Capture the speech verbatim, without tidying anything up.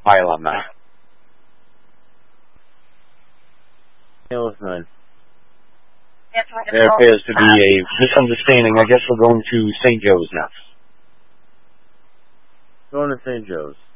pile on that. Hey, listen. There appears to be a misunderstanding. I guess we're going to Saint Joe's now. Going to Saint Joe's.